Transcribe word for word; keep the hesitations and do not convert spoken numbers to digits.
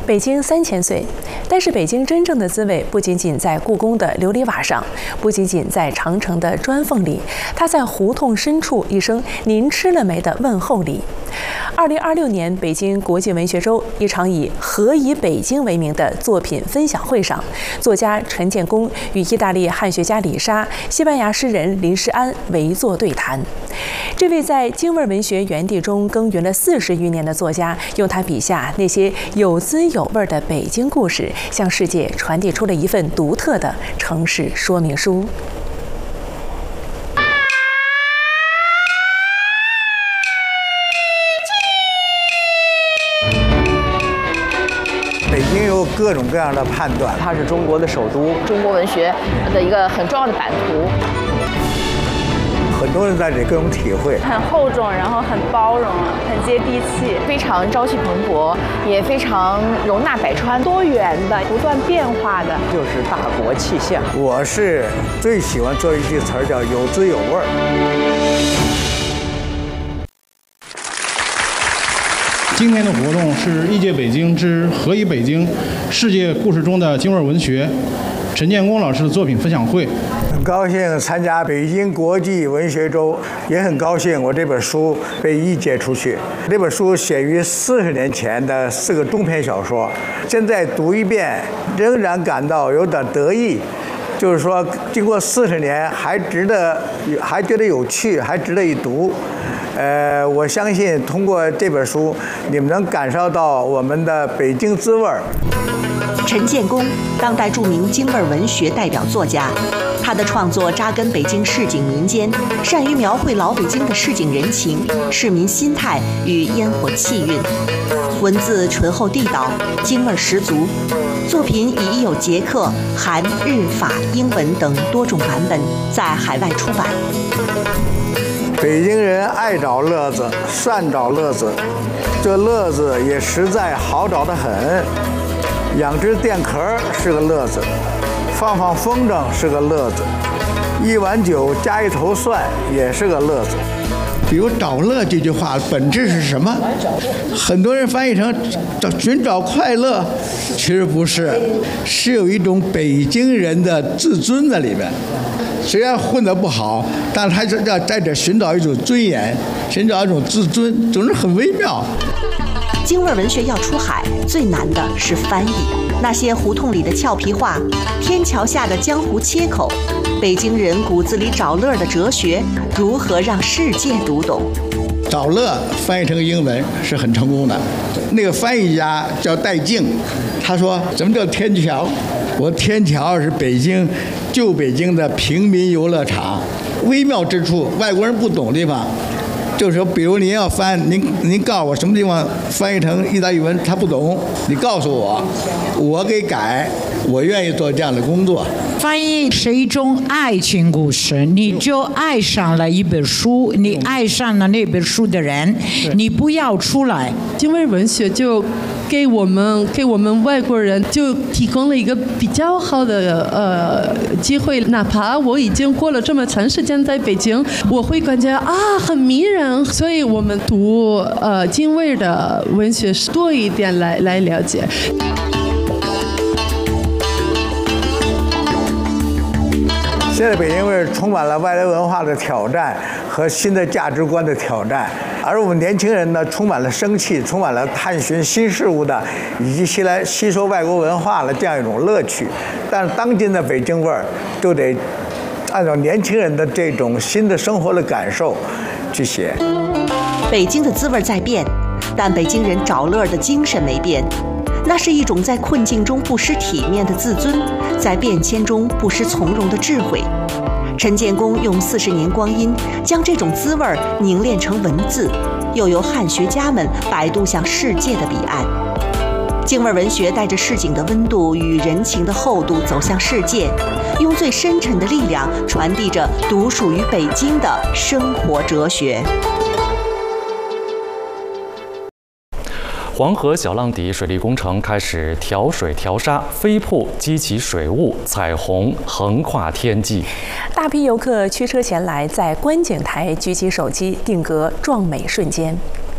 北京三千岁，但是北京真正的滋味不仅仅在故宫的琉璃瓦上，不仅仅在长城的砖缝里，它在胡同深处一声“您吃了没”的问候里。二零二六年北京国际文学周一场以“何以北京”为名的作品分享会上，作家陈建功与意大利汉学家李莎、西班牙诗人林诗安围坐对谈。这位在京味文学园地中耕耘了四十余年的作家，用他笔下那些有滋有味的北京故事，向世界传递出了一份独特的城市说明书。 北京有各种各样的判断， 它是中国的首都， 中国文学的一个很重要的版图。 很多人在这里各种体会， 很厚重，然后很包容，很接地气， 非常朝气蓬勃，也非常容纳百川， 多元的，不断变化的， 就是大国气象。 我是最喜欢做一句词儿叫“有滋有味儿”。 今天的活动是一届北京之何以北京世界故事中的京味文学陈建功老师的作品分享会。 很高兴参加北京国际文学周，也很高兴我这本书被译介出去。这本书写于四十年前的四个中篇小说，现在读一遍仍然感到有点得意，就是说经过四十年还值得，还觉得有趣，还值得一读。呃，我相信通过这本书，你们能感受到我们的北京滋味儿。 陈建功，当代著名京味文学代表作家，他的创作扎根北京市井民间，善于描绘老北京的市井人情、市民心态与烟火气韵，文字醇厚地道，京味十足。作品已有捷克、韩、日、法、英文等多种版本在海外出版。 北京人爱找乐子，善找乐子，这乐子也实在好找得很。养只电壳是个乐子，放放风筝是个乐子，一碗酒加一头蒜也是个乐子。 比如找乐这句话本质是什么？很多人翻译成找寻找快乐，其实不是，是有一种北京人的自尊在里面。虽然混得不好，但还是要在这寻找一种尊严，寻找一种自尊，总是很微妙。 京味文学要出海，最难的是翻译。那些胡同里的俏皮话，天桥下的江湖切口，北京人骨子里找乐的哲学，如何让世界读懂？ 找乐翻译成英文是很成功的。那个翻译家叫戴静，他说：“什么叫天桥？我天桥是北京旧北京的平民游乐场，微妙之处，外国人不懂的地方。”就是说，比如您要翻，您您告诉我什么地方翻译成意大利文他不懂，你告诉我，我给改，我愿意做这样的工作。 翻译是一种爱情故事，你就爱上了一本书，你爱上了那本书的人，你不要出来。 京味文学就给我们给我们外国人就提供了一个比较好的呃机会，哪怕我已经过了这么长时间在北京，我会感觉啊很迷人，所以我们读呃京味的文学多一点来来了解。 现在北京味充满了外来文化的挑战和新的价值观的挑战，而我们年轻人呢，充满了生气，充满了探寻新事物的，以及吸来吸收外国文化的这样一种乐趣。但是当今的北京味儿，就得按照年轻人的这种新的生活的感受去写。 北京的滋味在变，但北京人找乐的精神没变。那是一种在困境中不失体面的自尊，在变迁中不失从容的智慧。陈建功用四十年光阴，将这种滋味凝练成文字，又由汉学家们摆渡向世界的彼岸。京味文学带着市井的温度与人情的厚度走向世界，用最深沉的力量传递着独属于北京的生活哲学。 黄河小浪底水利工程开始调水调沙，飞瀑激起水雾，彩虹横跨天际。 大批游客驱车前来，在观景台举起手机，定格壮美瞬间。